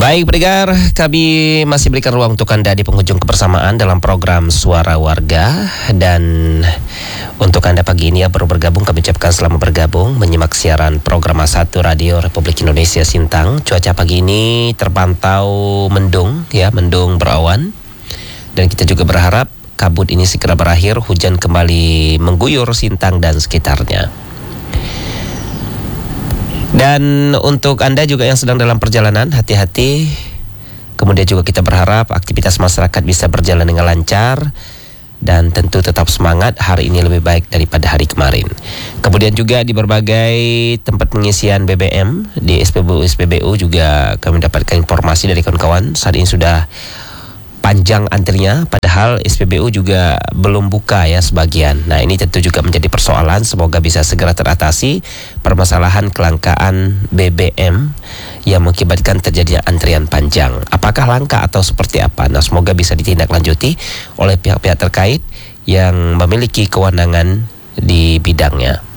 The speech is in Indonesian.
Baik pendengar, kami masih berikan ruang untuk Anda di penghujung kebersamaan dalam program Suara Warga. Dan untuk Anda pagi ini yang baru bergabung, kami ucapkan selamat bergabung menyimak siaran program A1 Radio Republik Indonesia Sintang. Cuaca pagi ini terpantau mendung berawan. Dan kita juga berharap kabut ini segera berakhir, hujan kembali mengguyur Sintang dan sekitarnya. Dan untuk Anda juga yang sedang dalam perjalanan, hati-hati. Kemudian juga kita berharap aktivitas masyarakat bisa berjalan dengan lancar. Dan tentu tetap semangat, hari ini lebih baik daripada hari kemarin. Kemudian juga di berbagai tempat pengisian BBM, di SPBU juga kami mendapatkan informasi dari kawan-kawan. Saat ini sudah panjang antrinya, padahal SPBU juga belum buka ya sebagian. Nah, ini tentu juga menjadi persoalan, semoga bisa segera teratasi permasalahan kelangkaan BBM yang mengakibatkan terjadinya antrian panjang. Apakah langka atau seperti apa? Nah, semoga bisa ditindaklanjuti oleh pihak-pihak terkait yang memiliki kewenangan di bidangnya.